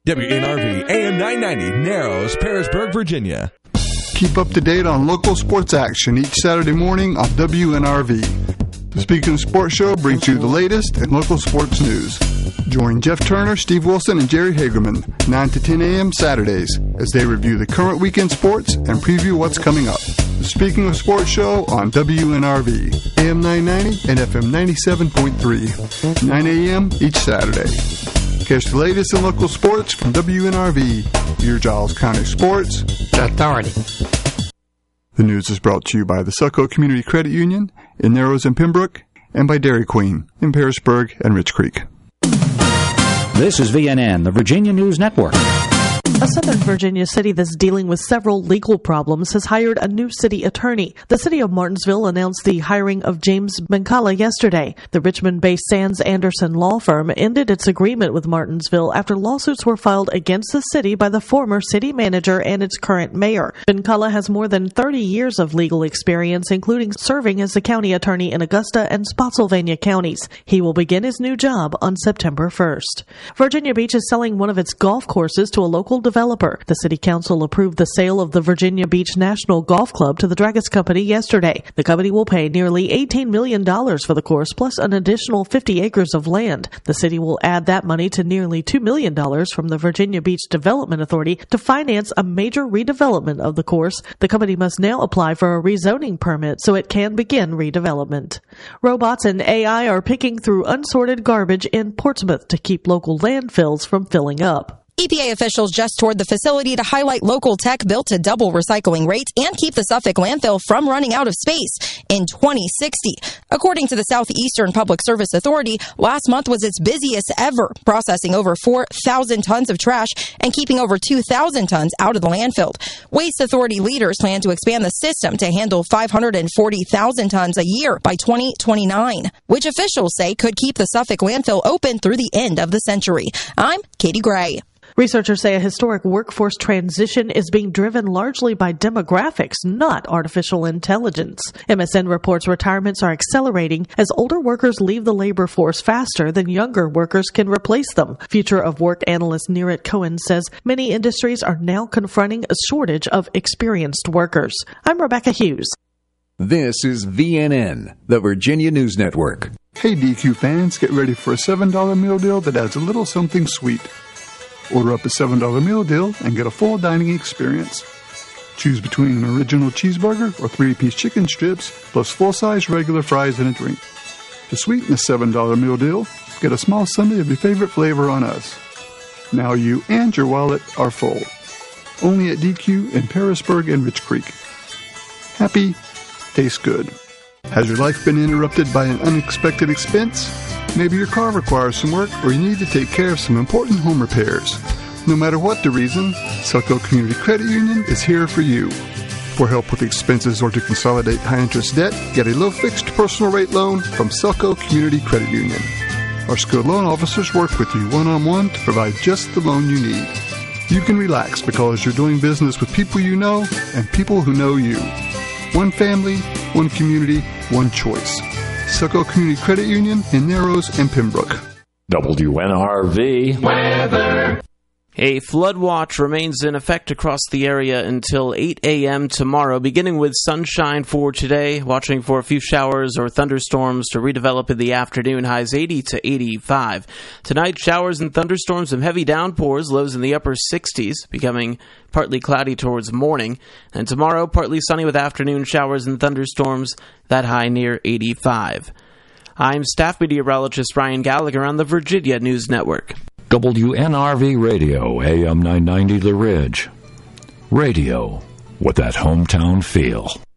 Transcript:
WNRV AM 990, Narrows, Parisburg, Virginia. Keep up to date on local sports action each Saturday morning on WNRV. The Speaking of Sports Show brings you the latest in local sports news. Join Jeff Turner, Steve Wilson, and Jerry Hagerman 9 to 10 a.m. Saturdays as they review the current weekend sports and preview what's coming up. The Speaking of Sports Show on WNRV, AM 990 and FM 97.3, 9 a.m. each Saturday. Catch the latest in local sports from WNRV, your Giles County Sports Authority. The news is brought to you by the Succo Community Credit Union in Narrows and Pembroke, and by Dairy Queen in Parisburg and Rich Creek. This is VNN, the Virginia News Network. A Southern Virginia city that's dealing with several legal problems has hired a new city attorney. The city of Martinsville announced the hiring of James Benkala yesterday. The Richmond-based Sands Anderson law firm ended its agreement with Martinsville after lawsuits were filed against the city by the former city manager and its current mayor. Benkala has more than 30 years of legal experience, including serving as the county attorney in Augusta and Spotsylvania counties. He will begin his new job on September 1st. Virginia Beach is selling one of its golf courses to a local developer. The city council approved the sale of the Virginia Beach National Golf Club to the Dragus Company yesterday. The company will pay nearly $18 million for the course, plus an additional 50 acres of land. The city will add that money to nearly $2 million from the Virginia Beach Development Authority to finance a major redevelopment of the course. The company must now apply for a rezoning permit so it can begin redevelopment. Robots and AI are picking through unsorted garbage in Portsmouth to keep local landfills from filling up. EPA officials just toured the facility to highlight local tech built to double recycling rates and keep the Suffolk landfill from running out of space in 2060. According to the Southeastern Public Service Authority, last month was its busiest ever, processing over 4,000 tons of trash and keeping over 2,000 tons out of the landfill. Waste Authority leaders plan to expand the system to handle 540,000 tons a year by 2029, which officials say could keep the Suffolk landfill open through the end of the century. I'm Katie Gray. Researchers say a historic workforce transition is being driven largely by demographics, not artificial intelligence. MSN reports retirements are accelerating as older workers leave the labor force faster than younger workers can replace them. Future of Work analyst Neerat Cohen says many industries are now confronting a shortage of experienced workers. I'm Rebecca Hughes. This is VNN, the Virginia News Network. Hey DQ fans, get ready for a $7 meal deal that adds a little something sweet. Order up a $7 meal deal and get a full dining experience. Choose between an original cheeseburger or 3-piece chicken strips, plus full-size regular fries and a drink. To sweeten the $7 meal deal, get a small sundae of your favorite flavor on us. Now you and your wallet are full. Only at DQ in Parisburg and Rich Creek. Happy, tastes good. Has your life been interrupted by an unexpected expense? Maybe your car requires some work or you need to take care of some important home repairs. No matter what the reason, Succo Community Credit Union is here for you. For help with expenses or to consolidate high-interest debt, get a low-fixed personal rate loan from Succo Community Credit Union. Our skilled loan officers work with you one-on-one to provide just the loan you need. You can relax because you're doing business with people you know and people who know you. One family, one community, one choice. Succo Community Credit Union in Narrows and Pembroke. WNRV weather. A flood watch remains in effect across the area until 8 a.m. tomorrow, beginning with sunshine for today, watching for a few showers or thunderstorms to redevelop in the afternoon, highs 80 to 85. Tonight, showers and thunderstorms and heavy downpours, lows in the upper 60s, becoming partly cloudy towards morning. And tomorrow, partly sunny with afternoon showers and thunderstorms, that high near 85. I'm staff meteorologist Ryan Gallagher on the Virginia News Network. WNRV Radio, AM 990 The Ridge. Radio with that hometown feel.